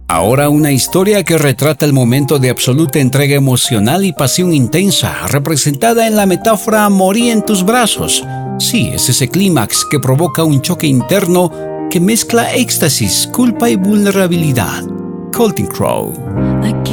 Ahora una historia que retrata el momento de absoluta entrega emocional y pasión intensa, representada en la metáfora morir en tus brazos. Sí, es ese clímax que provoca un choque interno que mezcla éxtasis, culpa y vulnerabilidad. Counting Crow.